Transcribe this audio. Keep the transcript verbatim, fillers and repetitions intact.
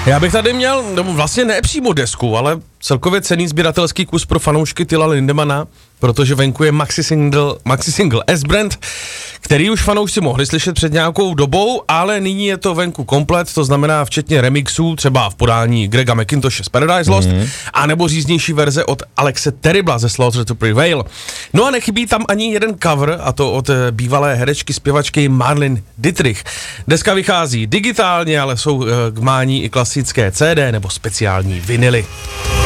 Já bych tady měl, no vlastně ne přímo desku, ale celkově cenný sběratelský kus pro fanoušky Tilla Lindemana, protože venku je maxi single, maxi single S-Brand, který už fanoušci mohli slyšet před nějakou dobou, ale nyní je to venku komplet, to znamená včetně remixů, třeba v podání Grega McIntoshe z Paradise Lost, mm-hmm. anebo říznější verze od Alexe Terribla ze Slaughter to Prevail. No a nechybí tam ani jeden cover, a to od bývalé herečky zpěvačky Marlene Dietrich. Deska vychází digitálně, ale jsou k mání i klasické C D nebo speciální vinily.